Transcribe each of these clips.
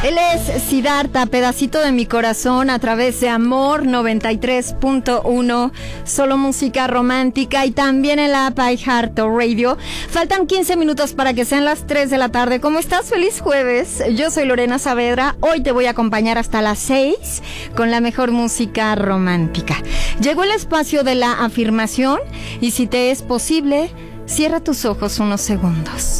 Él es Siddhartha, pedacito de mi corazón, a través de Amor 93.1, solo música romántica, y también en la app iHeartRadio. Faltan 15 minutos para que sean las 3 de la tarde. ¿Cómo estás? Feliz jueves. Yo soy Lorena Saavedra. Hoy te voy a acompañar hasta las 6 con la mejor música romántica. Llegó el espacio de la afirmación y, si te es posible, cierra tus ojos unos segundos.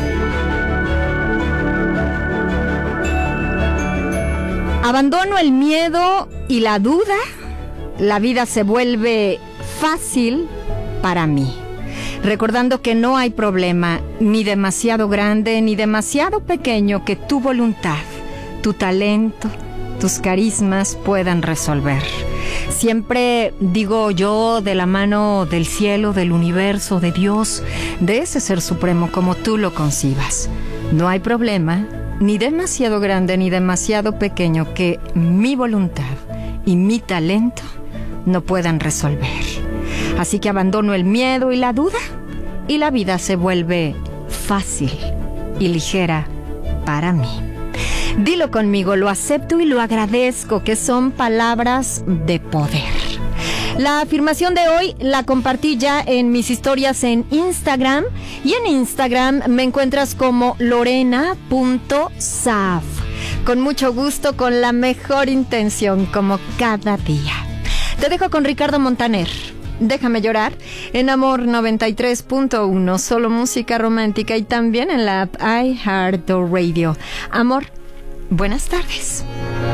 Abandono el miedo y la duda. La vida se vuelve fácil para mí. Recordando que no hay problema ni demasiado grande ni demasiado pequeño que tu voluntad, tu talento, tus carismas puedan resolver. Siempre digo yo, de la mano del cielo, del universo, de Dios, de ese ser supremo como tú lo concibas. No hay problema ni demasiado grande ni demasiado pequeño que mi voluntad y mi talento no puedan resolver. Así que abandono el miedo y la duda, y la vida se vuelve fácil y ligera para mí. Dilo conmigo, lo acepto y lo agradezco, que son palabras de poder. La afirmación de hoy la compartí ya en mis historias en Instagram, y en Instagram me encuentras como lorena.sav. Con mucho gusto, con la mejor intención, como cada día. Te dejo con Ricardo Montaner. Déjame llorar, en Amor 93.1, solo música romántica, y también en la app iHeartRadio. Amor, buenas tardes.